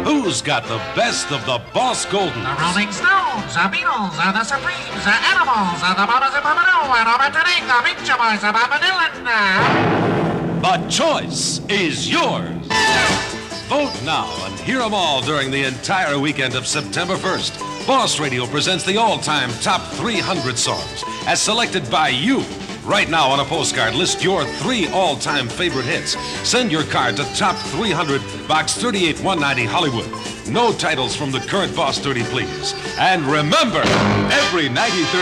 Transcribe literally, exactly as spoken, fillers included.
Who's got the best of the Boss Goldens? The Rolling Stones, the Beatles, uh, the Supremes, the Animals, uh, the Bonos and Bono, and Robert Tadink, the Beach Boys, the Bob Dylan. Uh... The choice is yours. Vote now and hear them all during the entire weekend of September first. Boss Radio presents the all-time top three hundred songs as selected by you. Right now on a postcard, list your three all-time favorite hits. Send your card to Top three hundred, Box thirty-eight one ninety, Hollywood. No titles from the current Boss thirty, please. And remember, every ninety-third